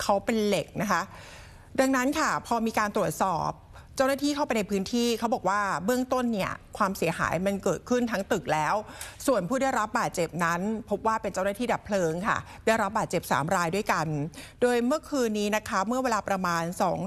เขาเป็นเหล็กนะคะดังนั้นค่ะพอมีการตรวจสอบเจ้าหน้าที่เข้าไปในพื้นที่เขาบอกว่าเบื้องต้นเนี่ยความเสียหายมันเกิดขึ้นทั้งตึกแล้วส่วนผู้ได้รับบาดเจ็บนั้นพบว่าเป็นเจ้าหน้าที่ดับเพลิงค่ะได้รับบาดเจ็บ3รายด้วยกันโดยเมื่อคืนนี้นะคะเมื่อเวลาประมาณ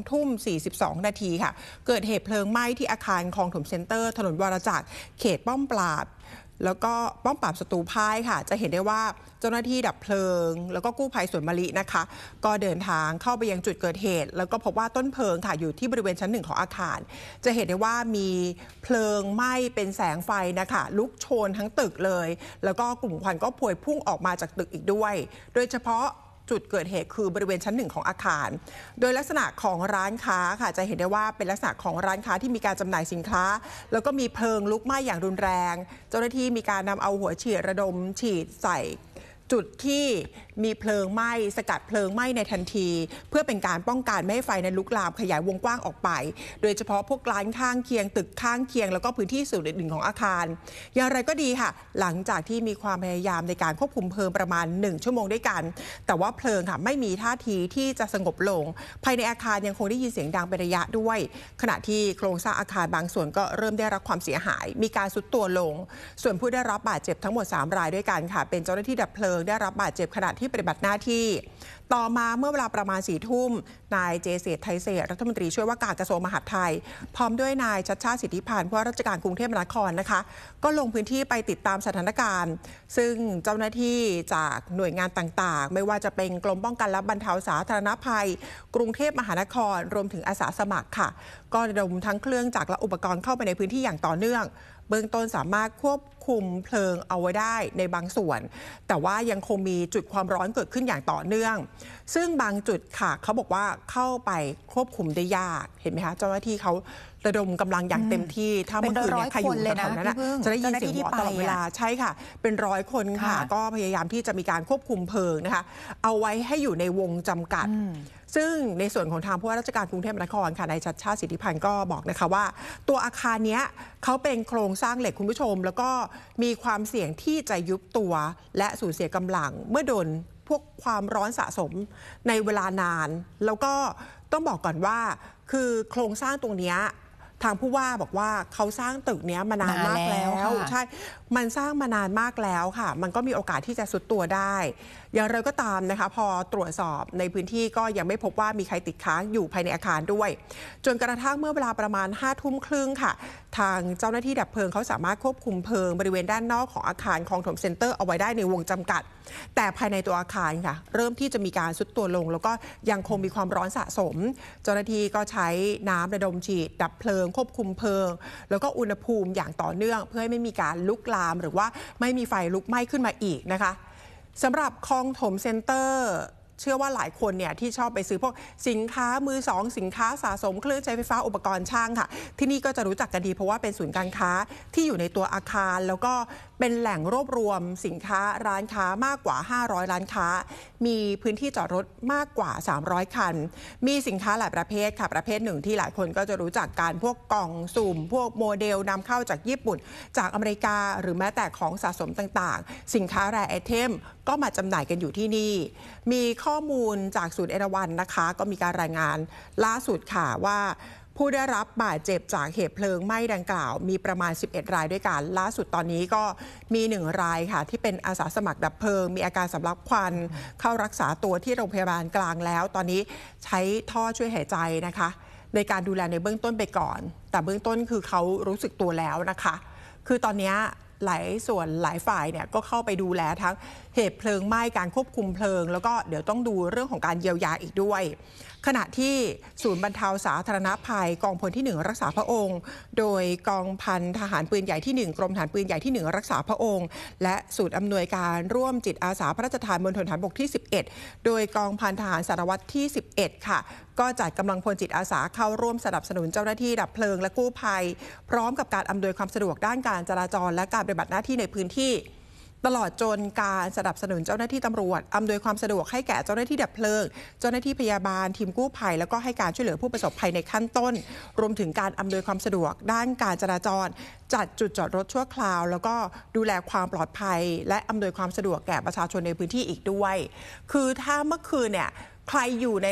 20:42 นาทีค่ะเกิดเหตุเพลิงไหม้ที่อาคารคลองถมเซ็นเตอร์ถนนวรจักรเขตป้อมปราบแล้วก็ป้อมปราบศัตรูพ่ายค่ะจะเห็นได้ว่าเจ้าหน้าที่ดับเพลิงแล้วก็กู้ภัยสวนมะลินะคะก็เดินทางเข้าไปยังจุดเกิดเหตุแล้วก็พบว่าต้นเพลิงค่ะอยู่ที่บริเวณชั้น1ของอาคารจะเห็นได้ว่ามีเพลิงไหม้เป็นแสงไฟนะคะลุกโชนทั้งตึกเลยแล้วก็กลุ่มควันก็พวยพุ่งออกมาจากตึกอีกด้วยโดยเฉพาะจุดเกิดเหตุคือบริเวณชั้น1ของอาคารโดยลักษณะของร้านค้าค่ะจะเห็นได้ว่าเป็นลักษณะของร้านค้าที่มีการจำหน่ายสินค้าแล้วก็มีเพลิงลุกไหม้อย่างรุนแรงเจ้าหน้าที่มีการนำเอาหัวฉีดระดมฉีดใส่จุดที่มีเพลิงไหม้สกัดเพลิงไหม้ในทันทีเพื่อเป็นการป้องกันไม่ให้ไฟนั้นลุกลามขยายวงกว้างออกไปโดยเฉพาะพวกร้านข้างเคียงตึกข้างเคียงแล้วก็พื้นที่ส่วนอื่นๆของอาคารอย่างไรก็ดีค่ะหลังจากที่มีความพยายามในการควบคุมเพลิงประมาณ1ชั่วโมงด้วยกันแต่ว่าเพลิงค่ะไม่มีท่าทีที่จะสงบลงภายในอาคารยังคงได้ยินเสียงดังเป็นระยะด้วยขณะที่โครงสร้างอาคารบางส่วนก็เริ่มได้รับความเสียหายมีการทรุดตัวลงส่วนผู้ได้รับบาดเจ็บทั้งหมด3รายด้วยกันค่ะเป็นเจ้าหน้าที่ดับเพลิงได้รับบาดเจ็บขณะที่ปฏิบัติหน้าที่ต่อมาเมื่อเวลาประมาณ4 ทุ่มนายเจเศรษฐ์ไทยเศรษฐ์รัฐมนตรีช่วยว่าการกระทรวงมหาดไทยพร้อมด้วยนายชัชชาติสิทธิพันธ์ผู้ว่าราชการกรุงเทพมหานครนะคะก็ลงพื้นที่ไปติดตามสถานการณ์ซึ่งเจ้าหน้าที่จากหน่วยงานต่างๆไม่ว่าจะเป็นกรมป้องกันและบรรเทาสาธารณภัยกรุงเทพมหานครรวมถึงอาสาสมัครค่ะก็ระดมทั้งเครื่องจักรและอุปกรณ์เข้าไปในพื้นที่อย่างต่อเนื่องเบื้องต้นสามารถควบคุมเพลิงเอาไว้ได้ในบางส่วนแต่ว่ายังคงมีจุดความร้อนเกิดขึ้นอย่างต่อเนื่องซึ่งบางจุดค่ะเขาบอกว่าเข้าไปควบคุมได้ยากเห็นไหมคะเจ้าหน้าที่เขาระดมกำลังอย่างเต็มที่ถ้าเมื่อคืนเนี่ยใครอยู่แถวๆนั้นจะได้ยินเสียงหัวตลอดเวลาใช่ค่ะเป็น100 คนค่ะก็พยายามที่จะมีการควบคุมเพลิงนะคะเอาไว้ให้อยู่ในวงจำกัดซึ่งในส่วนของทางผู้ว่าราชการกรุงเทพมหานครค่ะนายชัชชาติสิทธิพันธ์ก็บอกนะคะว่าตัวอาคารนี้เขาเป็นโครงสร้างเหล็กคุณผู้ชมแล้วก็มีความเสี่ยงที่จะยุบตัวและสูญเสียกำลังเมื่อโดนพวกความร้อนสะสมในเวลานานแล้วก็ต้องบอกก่อนว่าคือโครงสร้างตรงนี้ทางผู้ว่าบอกว่าเขาสร้างตึกนี้มานานมากแล้วใช่มันสร้างมานานมากแล้วค่ะมันก็มีโอกาสที่จะทรุดตัวได้อย่างไรก็ตามนะคะพอตรวจสอบในพื้นที่ก็ยังไม่พบว่ามีใครติดค้างอยู่ภายในอาคารด้วยจนกระทั่งเมื่อเวลาประมาณ5 ทุ่มครึ่งค่ะทางเจ้าหน้าที่ดับเพลิงเขาสามารถควบคุมเพลิงบริเวณด้านนอกของอาคารคลองถมเซ็นเตอร์เอาไว้ได้ในวงจำกัดแต่ภายในตัวอาคารค่ะเริ่มที่จะมีการทรุดตัวลงแล้วก็ยังคงมีความร้อนสะสมเจ้าหน้าที่ก็ใช้น้ำระดมฉีดดับเพลิงควบคุมเพลิงแล้วก็อุณหภูมิอย่างต่อเนื่องเพื่อให้ไม่มีการลุกลามหรือว่าไม่มีไฟลุกไหม้ขึ้นมาอีกนะคะสำหรับคลองถมเซ็นเตอร์เชื่อว่าหลายคนเนี่ยที่ชอบไปซื้อพวกสินค้ามือสองสินค้าสะสมเครื่องใช้ไฟฟ้าอุปกรณ์ช่างค่ะที่นี่ก็จะรู้จักกันดีเพราะว่าเป็นศูนย์การค้าที่อยู่ในตัวอาคารแล้วก็เป็นแหล่งรวบรวมสินค้าร้านค้ามากกว่า500ร้านค้ามีพื้นที่จอดรถมากกว่า300คันมีสินค้าหลายประเภทค่ะประเภทหนึ่งที่หลายคนก็จะรู้จักกันพวกกล่องสุ่มพวกโมเดลนำเข้าจากญี่ปุ่นจากอเมริกาหรือแม้แต่ของสะสมต่างๆสินค้าแรร์ไอเทมก็มาจำหน่ายกันอยู่ที่นี่มีข้อมูลจากศูนย์เอราวัณนะคะก็มีการรายงานล่าสุดค่ะว่าผู้ได้รับบาดเจ็บจากเหตุเพลิงไหม้ดังกล่าวมีประมาณ11รายด้วยกันล่าสุดตอนนี้ก็มี1รายค่ะที่เป็นอาสาสมัครดับเพลิงมีอาการสำลักควันเข้ารักษาตัวที่โรงพยาบาลกลางแล้วตอนนี้ใช้ท่อช่วยหายใจนะคะในการดูแลในเบื้องต้นไปก่อนแต่เบื้องต้นคือเขารู้สึกตัวแล้วนะคะคือตอนนี้หลายส่วนหลายฝ่ายเนี่ยก็เข้าไปดูแลทั้งเหตุเพลิงไหม้การควบคุมเพลิงแล้วก็เดี๋ยวต้องดูเรื่องของการเยียวยาอีกด้วยขณะที่ศูนย์บรรเทาสาธารณภัยกองพลที่1รักษาพระองค์โดยกองพันทหารปืนใหญ่ที่1กรมทหารปืนใหญ่ที่1รักษาพระองค์และศูนย์อำนวยการร่วมจิตอาสาพระราชทานมณฑลฐานบกที่11โดยกองพันทหารสารวัตรที่11ค่ะก็จัดกำลังพลจิตอาสาเข้าร่วมสนับสนุนเจ้าหน้าที่ดับเพลิงและกู้ภัยพร้อมกับการอำนวยความสะดวกด้านการจราจรและการปฏิบัติหน้าที่ในพื้นที่ตลอดจนการสนับสนุนเจ้าหน้าที่ตำรวจอำนวยความสะดวกให้แก่เจ้าหน้าที่ดับเพลิงเจ้าหน้าที่พยาบาลทีมกู้ภัยแล้วก็ให้การช่วยเหลือผู้ประสบภัยในขั้นต้นรวมถึงการอำนวยความสะดวกด้านการจราจรจัดจุดจอดรถชั่วคราวแล้วก็ดูแลความปลอดภัยและอำนวยความสะดวกแก่ประชาชนในพื้นที่อีกด้วยคือถ้าเมื่อคืนเนี่ยใครอยู่ใน